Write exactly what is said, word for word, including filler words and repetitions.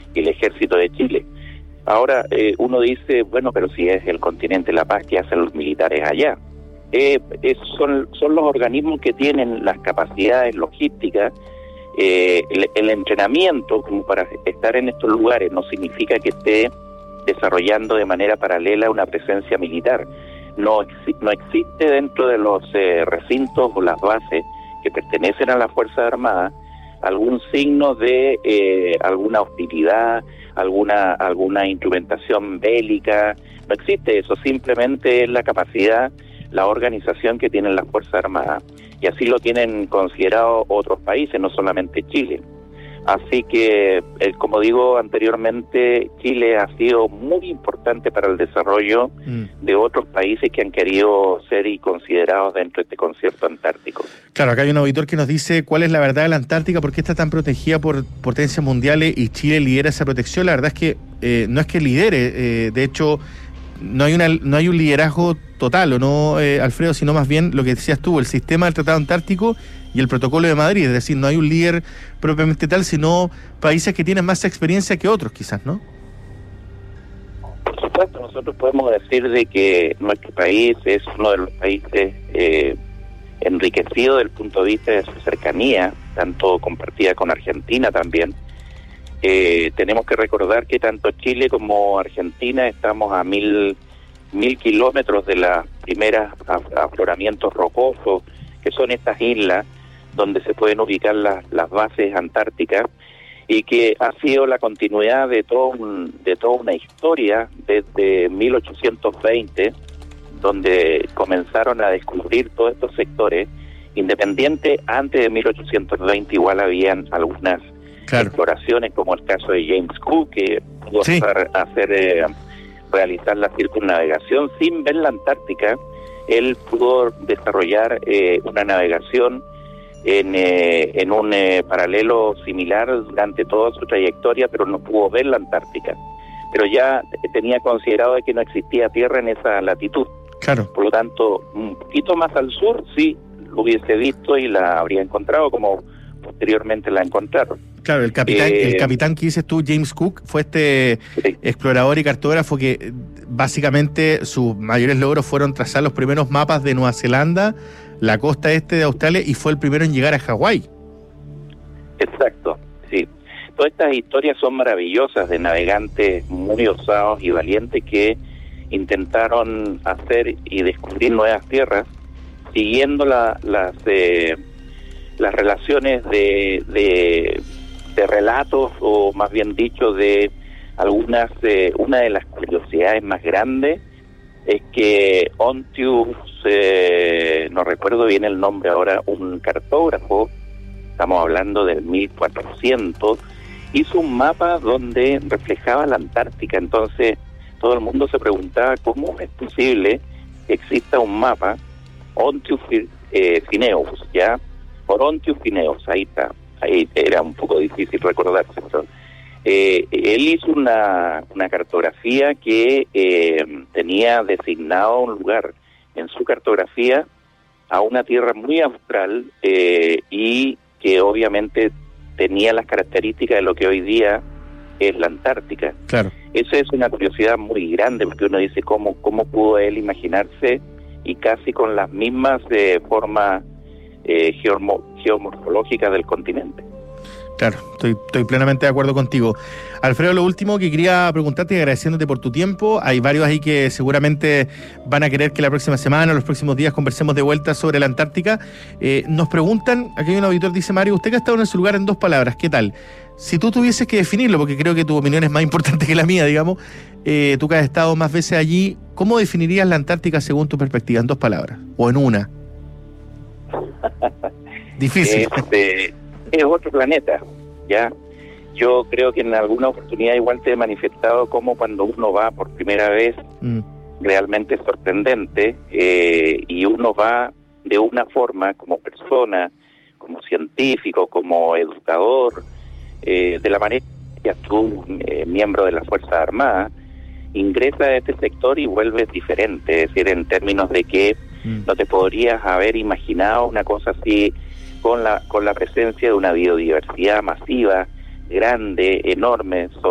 el ejército de Chile. Ahora, eh, uno dice, bueno, pero si es el continente de la paz, ¿qué hacen los militares allá? Eh, es, son, son los organismos que tienen las capacidades logísticas, eh, el, el entrenamiento como para estar en estos lugares no significa que esté desarrollando de manera paralela una presencia militar. No, no existe dentro de los eh, recintos o las bases que pertenecen a las Fuerzas Armadas algún signo de eh, alguna hostilidad, alguna alguna instrumentación bélica. No existe eso, simplemente es la capacidad, la organización que tienen las Fuerzas Armadas, y así lo tienen considerado otros países, no solamente Chile. Así que, eh, como digo anteriormente, Chile ha sido muy importante para el desarrollo mm. de otros países que han querido ser y considerados dentro de este concierto antártico. Claro, acá hay un auditor que nos dice cuál es la verdad de la Antártica, por qué está tan protegida por potencias mundiales y Chile lidera esa protección. La verdad es que eh, no es que lidere, eh, de hecho no hay una no hay un liderazgo total, ¿o no, eh, Alfredo? Sino más bien lo que decías tú, el sistema del Tratado Antártico y el Protocolo de Madrid, es decir, no hay un líder propiamente tal, sino países que tienen más experiencia que otros, quizás, ¿no? Por supuesto, nosotros podemos decir de que nuestro país es uno de los países eh, enriquecidos desde el punto de vista de su cercanía, tanto compartida con Argentina también. Eh, tenemos que recordar que tanto Chile como Argentina estamos a mil, mil kilómetros de las primeras afloramientos rocosos, que son estas islas donde se pueden ubicar las, las bases antárticas, y que ha sido la continuidad de todo un, de toda una historia desde mil ochocientos veinte, donde comenzaron a descubrir todos estos sectores. Independiente, antes de mil ochocientos veinte igual habían algunas claro. exploraciones, como el caso de James Cook, que pudo sí. hacer, hacer eh, realizar la circunnavegación sin ver la Antártica. Él pudo desarrollar eh, una navegación en, eh, en un eh, paralelo similar durante toda su trayectoria, pero no pudo ver la Antártica. Pero ya tenía considerado de que no existía tierra en esa latitud. Claro. Por lo tanto, un poquito más al sur, sí, lo hubiese visto y la habría encontrado, como posteriormente la encontraron. Claro, el capitán, eh, el capitán que dices tú, James Cook, fue este sí. explorador y cartógrafo que básicamente sus mayores logros fueron trazar los primeros mapas de Nueva Zelanda, la costa este de Australia, y fue el primero en llegar a Hawái. Exacto, sí. Todas estas historias son maravillosas de navegantes muy osados y valientes que intentaron hacer y descubrir nuevas tierras, siguiendo la, las eh, las relaciones de, de de relatos, o más bien dicho, de algunas, eh, una de las curiosidades más grandes es que Ontius, eh, no recuerdo bien el nombre ahora, un cartógrafo, estamos hablando del mil cuatrocientos, hizo un mapa donde reflejaba la Antártica. Entonces todo el mundo se preguntaba cómo es posible que exista un mapa, Ontius eh, Phineus, ¿ya? Por Ontius Phineus, ahí está. Ahí era un poco difícil recordarse, pero eh, él hizo una, una cartografía que eh, tenía designado un lugar en su cartografía a una tierra muy austral eh, y que obviamente tenía las características de lo que hoy día es la Antártica. Claro. Esa es una curiosidad muy grande, porque uno dice cómo, cómo pudo él imaginarse, y casi con las mismas eh, formas Eh, geomo- geomorfológica del continente. Claro, estoy, estoy plenamente de acuerdo contigo. Alfredo, lo último que quería preguntarte, y agradeciéndote por tu tiempo, hay varios ahí que seguramente van a querer que la próxima semana o los próximos días conversemos de vuelta sobre la Antártica. Eh, nos preguntan, aquí hay un auditor, dice Mario, usted que ha estado en su lugar en dos palabras, ¿qué tal? Si tú tuvieses que definirlo, porque creo que tu opinión es más importante que la mía, digamos, eh, tú que has estado más veces allí, ¿cómo definirías la Antártica según tu perspectiva, en dos palabras, o en una? Difícil. Este, es otro planeta, ¿ya? Yo creo que en alguna oportunidad igual te he manifestado cómo cuando uno va por primera vez, mm. realmente es sorprendente, eh, y uno va de una forma como persona, como científico, como educador, eh, de la manera que tú, eh, miembro de las Fuerzas Armadas, ingresa a este sector y vuelves diferente, es decir, en términos de que mm. no te podrías haber imaginado una cosa así, con la con la presencia de una biodiversidad masiva, grande, enorme,